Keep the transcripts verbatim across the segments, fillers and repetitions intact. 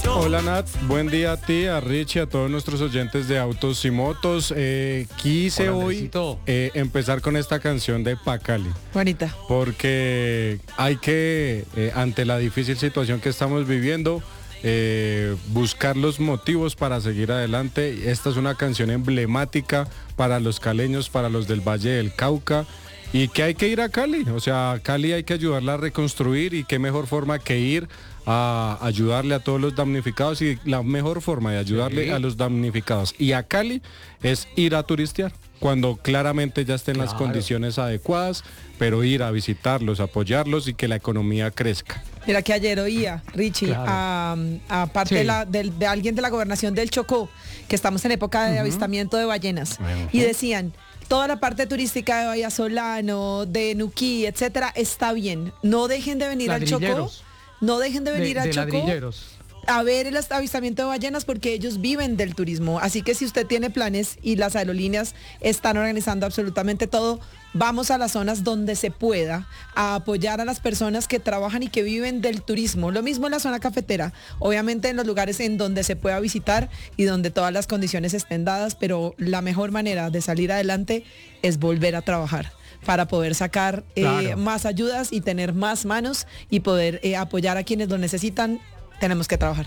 Hola Nat, buen día a ti, a Richie, a todos nuestros oyentes de Autos y Motos. Eh, quise Hola, hoy eh, empezar con esta canción de Pacali. Bonita. Porque hay que, eh, ante la difícil situación que estamos viviendo, eh, buscar los motivos para seguir adelante. Esta es una canción emblemática para los caleños, para los del Valle del Cauca. Y que hay que ir a Cali, o sea, a Cali hay que ayudarla a reconstruir y qué mejor forma que ir a ayudarle a todos los damnificados y la mejor forma de ayudarle sí. a los damnificados y a Cali es ir a turistear cuando claramente ya estén claro. las condiciones adecuadas, pero ir a visitarlos, apoyarlos y que la economía crezca. Mira que ayer oía, Richie, claro. a, a parte sí. de, la, de, de alguien de la gobernación del Chocó, que estamos en época de uh-huh. avistamiento de ballenas, uh-huh. y decían, toda la parte turística de Bahía Solano, de Nuquí, etcétera, está bien. No dejen de venir al Chocó. No dejen de venir de, al de Chocó ladrilleros. a ver el avistamiento de ballenas porque ellos viven del turismo. Así que si usted tiene planes y las aerolíneas están organizando absolutamente todo, vamos a las zonas donde se pueda a apoyar a las personas que trabajan y que viven del turismo. Lo mismo en la zona cafetera, obviamente en los lugares en donde se pueda visitar y donde todas las condiciones estén dadas, pero la mejor manera de salir adelante es volver a trabajar para poder sacar eh, claro. más ayudas y tener más manos y poder eh, apoyar a quienes lo necesitan. Tenemos que trabajar.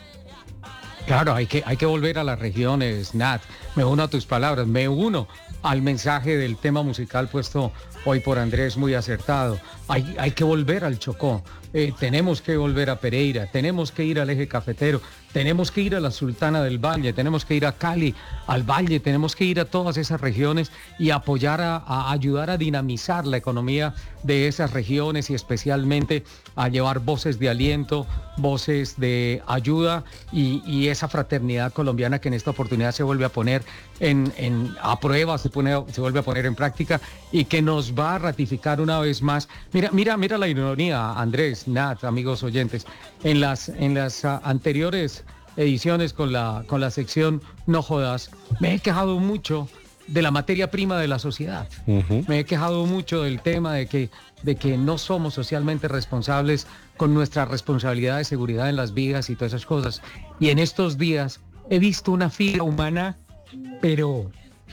Claro, hay que, hay que volver a las regiones, Nat. Me uno a tus palabras, me uno al mensaje del tema musical puesto hoy por Andrés, muy acertado. Hay, hay que volver al Chocó, eh, tenemos que volver a Pereira, tenemos que ir al eje cafetero, tenemos que ir a la Sultana del Valle, tenemos que ir a Cali, al Valle, tenemos que ir a todas esas regiones y apoyar a, a ayudar a dinamizar la economía de esas regiones y especialmente a llevar voces de aliento, voces de ayuda y, y esa fraternidad colombiana que en esta oportunidad se vuelve a poner en, en a prueba, se, pone, se vuelve a poner en práctica y que nos va a ratificar una vez más. Mira, mira, mira la ironía, Andrés, Nat, amigos oyentes, en las, en las uh, anteriores ediciones con la, con la sección No Jodas, me he quejado mucho de la materia prima de la sociedad. Uh-huh. Me he quejado mucho del tema de que, de que no somos socialmente responsables con nuestra responsabilidad de seguridad en las vías y todas esas cosas. Y en estos días he visto una fila humana, pero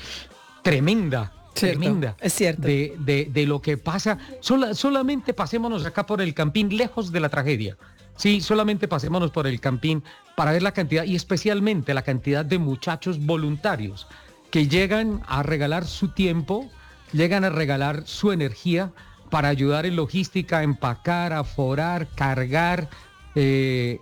tremenda. Cierto, tremenda es cierto. De, de, de lo que pasa. Sola, solamente pasémonos acá por el Campín, lejos de la tragedia. Sí, solamente pasémonos por el Campín para ver la cantidad y especialmente la cantidad de muchachos voluntarios que llegan a regalar su tiempo, llegan a regalar su energía para ayudar en logística, a empacar, a forar, cargar, eh,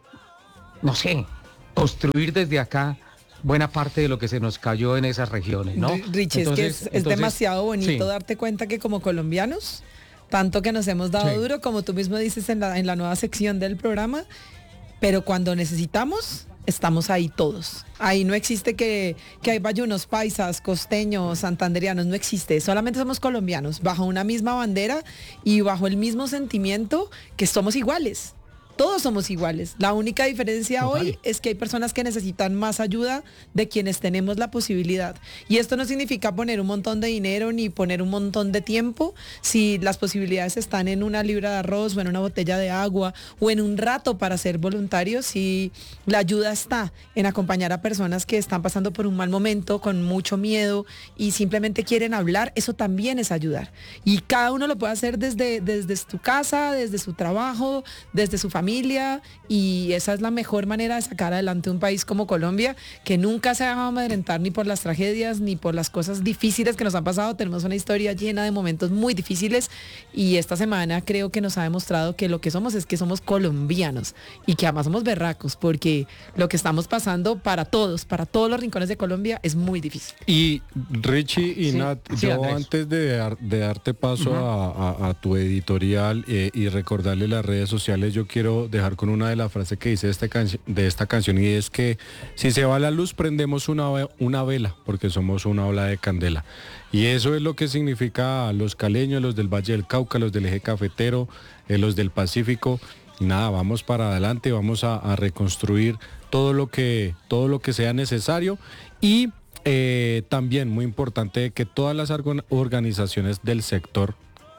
no sé, construir desde acá buena parte de lo que se nos cayó en esas regiones, ¿no? Richie, entonces, es que es, es entonces, demasiado bonito sí. darte cuenta que como colombianos, tanto que nos hemos dado sí. duro, como tú mismo dices en la, en la nueva sección del programa, pero cuando necesitamos, estamos ahí todos. Ahí no existe que, que hay bayunos, paisas, costeños, santanderianos, no existe. Solamente somos colombianos, bajo una misma bandera y bajo el mismo sentimiento que somos iguales. Todos somos iguales. La única diferencia Total. hoy es que hay personas que necesitan más ayuda de quienes tenemos la posibilidad. Y esto no significa poner un montón de dinero ni poner un montón de tiempo. Si las posibilidades están en una libra de arroz o en una botella de agua o en un rato para ser voluntarios, si la ayuda está en acompañar a personas que están pasando por un mal momento, con mucho miedo y simplemente quieren hablar, eso también es ayudar. Y cada uno lo puede hacer desde, desde su casa, desde su trabajo, desde su familia. familia y esa es la mejor manera de sacar adelante un país como Colombia, que nunca se ha dejado amedrentar ni por las tragedias ni por las cosas difíciles que nos han pasado. Tenemos una historia llena de momentos muy difíciles y esta semana creo que nos ha demostrado que lo que somos es que somos colombianos y que además somos berracos, porque lo que estamos pasando para todos, para todos los rincones de Colombia es muy difícil. Y Richie y sí, Nat, sí, yo Andrés. antes de, dar, de darte paso uh-huh. a, a, a tu editorial eh, y recordarle las redes sociales, yo quiero dejar con una de las frases que dice este canci- de esta canción, y es que si se va la luz prendemos una, una vela porque somos una ola de candela, y eso es lo que significa los caleños, los del Valle del Cauca, los del eje cafetero, eh, los del Pacífico. Nada, vamos para adelante, vamos a, a reconstruir todo lo que todo lo que sea necesario. Y eh, también muy importante que todas las organizaciones del sector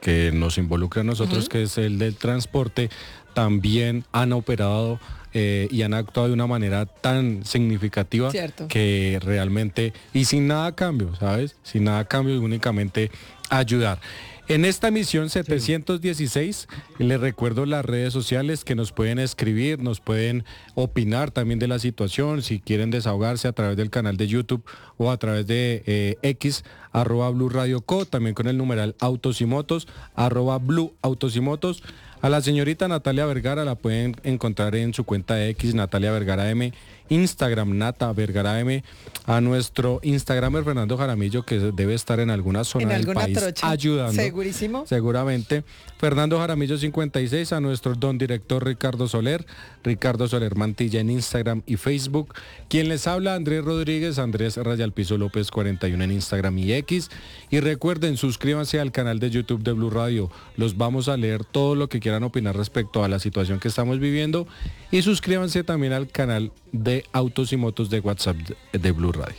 que nos involucra a nosotros, uh-huh. que es el del transporte, también han operado eh, y han actuado de una manera tan significativa, cierto, que realmente, y sin nada a cambio, ¿sabes? Sin nada a cambio y únicamente ayudar. En esta emisión setecientos dieciséis, sí, les recuerdo las redes sociales que nos pueden escribir, nos pueden opinar también de la situación, si quieren desahogarse a través del canal de YouTube o a través de eh, X, arroba Blue Radio Co, también con el numeral Autos y Motos, arroba Blue Autos y Motos. A la señorita Natalia Vergara la pueden encontrar en su cuenta de X, Natalia Vergara M, Instagram, Nata Vergara M, a nuestro Instagramer Fernando Jaramillo, que debe estar en alguna zona en del alguna país trocha, ayudando. Segurísimo. Seguramente. Fernando Jaramillo cincuenta y seis, a nuestro don director Ricardo Soler, Ricardo Soler Mantilla en Instagram y Facebook. Quien les habla, Andrés Rodríguez, Andrés Rayalpizo López cuarenta y uno en Instagram y X. Y recuerden, suscríbanse al canal de YouTube de Blue Radio. Los vamos a leer todo lo que quieran opinar respecto a la situación que estamos viviendo. Y suscríbanse también al canal de Autos y Motos de WhatsApp de Blue Radio.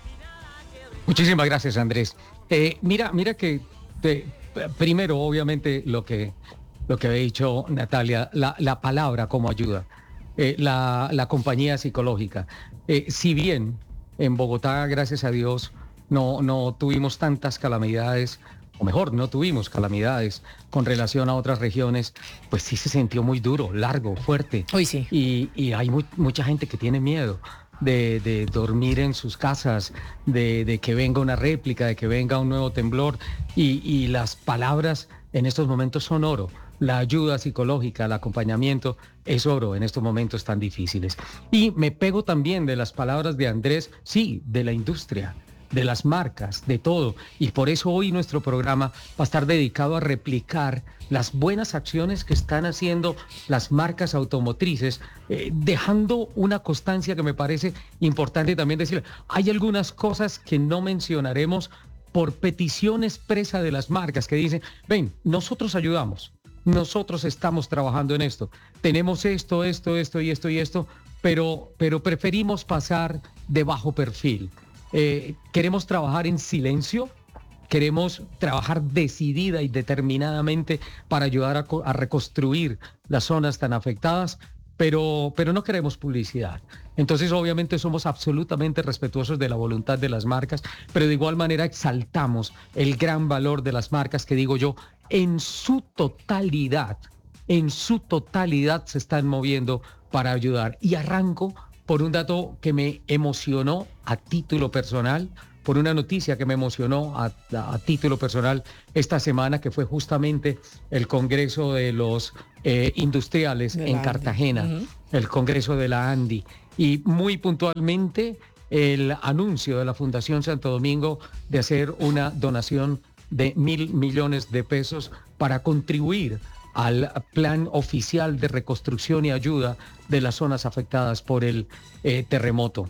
Muchísimas gracias, Andrés. Eh, mira, mira que te, primero, obviamente, lo que, lo que había dicho Natalia, la, la palabra como ayuda, eh, la, la compañía psicológica. Eh, si bien en Bogotá, gracias a Dios, no, no tuvimos tantas calamidades, o mejor, no tuvimos calamidades con relación a otras regiones, pues sí se sintió muy duro, largo, fuerte. Uy, sí. Y, y hay muy, mucha gente que tiene miedo de, de dormir en sus casas, de, de que venga una réplica, de que venga un nuevo temblor. Y, y las palabras en estos momentos son oro. La ayuda psicológica, el acompañamiento es oro en estos momentos tan difíciles. Y me pego también de las palabras de Andrés, sí, de la industria, de las marcas, de todo. Y por eso hoy nuestro programa va a estar dedicado a replicar las buenas acciones que están haciendo las marcas automotrices, eh, dejando una constancia que me parece importante también decir. Hay algunas cosas que no mencionaremos por petición expresa de las marcas que dicen, ven, nosotros ayudamos, nosotros estamos trabajando en esto, tenemos esto, esto, esto y esto y esto, pero, pero preferimos pasar de bajo perfil. Eh, queremos trabajar en silencio, queremos trabajar decidida y determinadamente para ayudar a, a reconstruir las zonas tan afectadas, pero, pero no queremos publicidad. Entonces, obviamente, somos absolutamente respetuosos de la voluntad de las marcas, pero de igual manera exaltamos el gran valor de las marcas que, digo yo, en su totalidad, en su totalidad se están moviendo para ayudar. Y arranco por un dato que me emocionó a título personal, por una noticia que me emocionó a, a, a título personal esta semana, que fue justamente el Congreso de los eh, Industriales en Cartagena, uh-huh. el Congreso de la ANDI, y muy puntualmente el anuncio de la Fundación Santo Domingo de hacer una donación de mil millones de pesos para contribuir al plan oficial de reconstrucción y ayuda de las zonas afectadas por el eh, terremoto.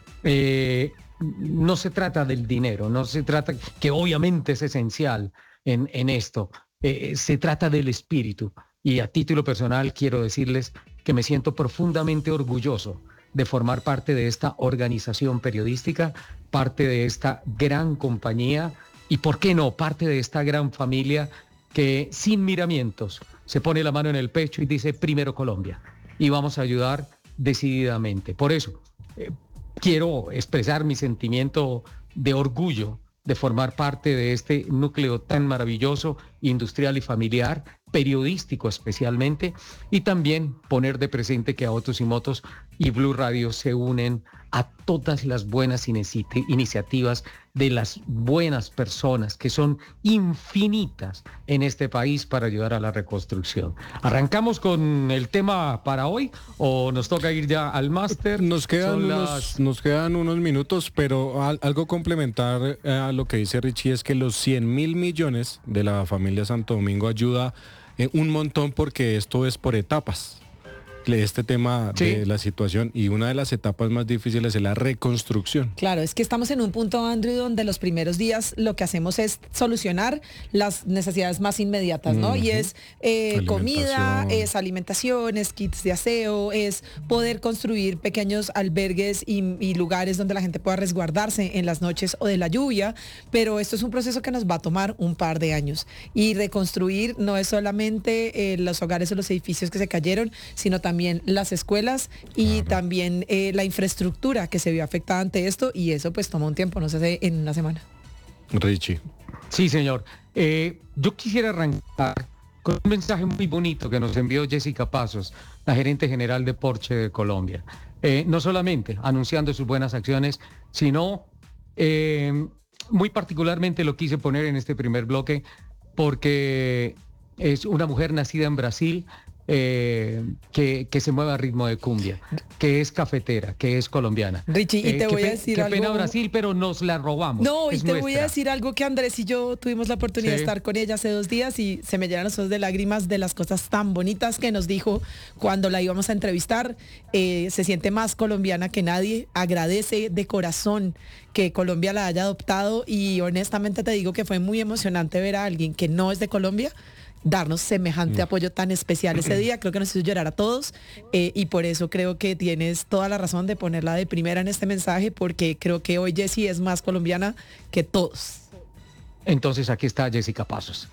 Eh, no se trata del dinero, no se trata, que obviamente es esencial en, en esto, eh, se trata del espíritu. Y a título personal quiero decirles que me siento profundamente orgulloso de formar parte de esta organización periodística, parte de esta gran compañía y, ¿por qué no?, parte de esta gran familia que sin miramientos se pone la mano en el pecho y dice primero Colombia, y vamos a ayudar decididamente. Por eso eh, quiero expresar mi sentimiento de orgullo de formar parte de este núcleo tan maravilloso, industrial y familiar, periodístico especialmente, y también poner de presente que Autos y Motos y Blue Radio se unen a todas las buenas inici- iniciativas de las buenas personas que son infinitas en este país para ayudar a la reconstrucción. ¿Arrancamos con el tema para hoy o nos toca ir ya al máster? Nos quedan unos, las... nos quedan unos minutos, pero al, algo complementar a lo que dice Richie es que los cien mil millones de la familia Santo Domingo ayuda eh, un montón, porque esto es por etapas. este tema Sí. de la situación, y una de las etapas más difíciles es la reconstrucción. Claro, es que estamos en un punto, Andrew, donde los primeros días lo que hacemos es solucionar las necesidades más inmediatas, ¿no? Uh-huh. Y es eh, comida, Alimentación. es alimentación, es kits de aseo, es poder construir pequeños albergues y, y lugares donde la gente pueda resguardarse en las noches o de la lluvia, pero esto es un proceso que nos va a tomar un par de años. Y reconstruir no es solamente eh, los hogares o los edificios que se cayeron, sino también las escuelas y Claro. también eh, la infraestructura que se vio afectada ante esto, y eso pues toma un tiempo, no se hace en una semana. Richie. Sí, señor. Eh, yo quisiera arrancar con un mensaje muy bonito que nos envió Jessica Pasos, la gerente general de Porsche de Colombia. Eh, no solamente anunciando sus buenas acciones, sino eh, muy particularmente lo quise poner en este primer bloque porque es una mujer nacida en Brasil, eh, que, que se mueve a ritmo de cumbia, que es cafetera, que es colombiana. Richie, y Eh, te qué voy a pe- decir qué algo. pena Brasil, pero nos la robamos. No, y es te voy a nuestra. decir algo que Andrés y yo tuvimos la oportunidad Sí. de estar con ella hace dos días y se me llenan los ojos de lágrimas de las cosas tan bonitas que nos dijo cuando la íbamos a entrevistar. Eh, se siente más colombiana que nadie, agradece de corazón que Colombia la haya adoptado, y honestamente te digo que fue muy emocionante ver a alguien que no es de Colombia darnos semejante apoyo tan especial ese día. Creo que nos hizo llorar a todos, eh, y por eso creo que tienes toda la razón de ponerla de primera en este mensaje, porque creo que hoy Jessie es más colombiana que todos. Entonces aquí está Jessica Pasos.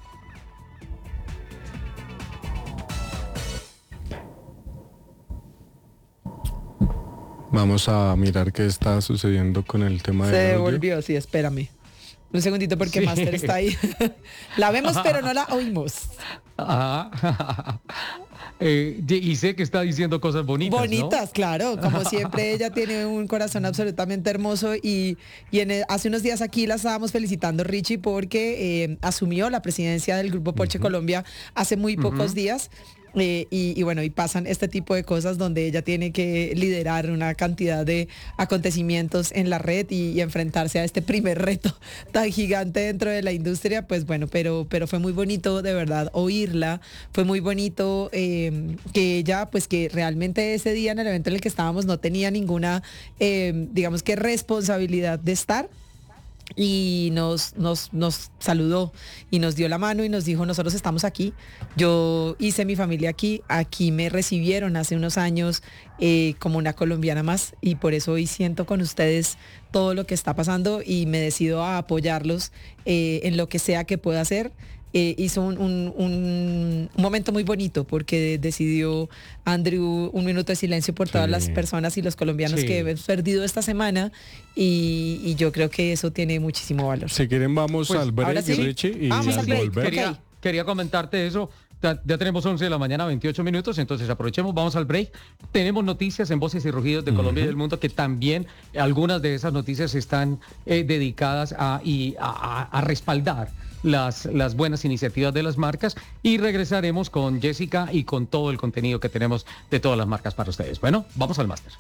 Vamos a mirar qué está sucediendo con el tema Se del audio. devolvió, sí, espérame. Un segundito porque Sí. Master está ahí. La vemos pero no la oímos. Ajá. Eh, y sé que está diciendo cosas bonitas, ¿no? Bonitas, claro. Como siempre, ella tiene un corazón absolutamente hermoso, y, y en el- hace unos días aquí la estábamos felicitando, Richie, porque eh, asumió la presidencia del Grupo Porsche Colombia hace muy pocos Ujú. días. Eh, y, y bueno, y pasan este tipo de cosas donde ella tiene que liderar una cantidad de acontecimientos en la red y, y enfrentarse a este primer reto tan gigante dentro de la industria. Pues bueno, pero, pero fue muy bonito de verdad oírla, fue muy bonito eh, que ella, pues que realmente ese día en el evento en el que estábamos no tenía ninguna, eh, digamos que responsabilidad de estar. Y nos, nos, nos saludó y nos dio la mano y nos dijo: nosotros estamos aquí, yo hice mi familia aquí, aquí me recibieron hace unos años eh, como una colombiana más, y por eso hoy siento con ustedes todo lo que está pasando y me decido a apoyarlos eh, en lo que sea que pueda hacer. Eh, hizo un, un, un- un momento muy bonito porque decidió Andrew un minuto de silencio por todas Sí. las personas y los colombianos Sí. que hemos perdido esta semana, y, y yo creo que eso tiene muchísimo valor. Si quieren vamos Pues, al break, ahora sí. Richie, y Vamos al al break. volver. Quería, Ok. quería comentarte eso. Ya, ya tenemos once de la mañana, veintiocho minutos, entonces aprovechemos, vamos al break. Tenemos noticias en Voces y Rugidos de Colombia y del Mundo, que también algunas de esas noticias están eh, dedicadas a, y a, a- a respaldar las, las buenas iniciativas de las marcas, y regresaremos con Jessica y con todo el contenido que tenemos de todas las marcas para ustedes. Bueno, vamos al máster.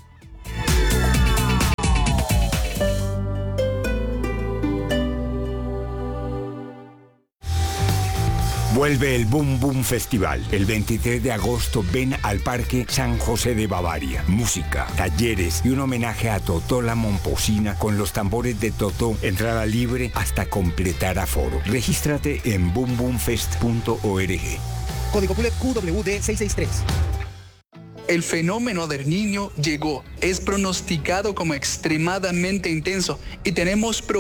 Vuelve el Boom Boom Festival. El veintitrés de agosto ven al Parque San José de Bavaria. Música, talleres y un homenaje a Totó la Momposina con los tambores de Totó. Entrada libre hasta completar aforo. Regístrate en boom boom fest punto org. Código Q W D seiscientos sesenta y tres. El fenómeno del Niño llegó. Es pronosticado como extremadamente intenso y tenemos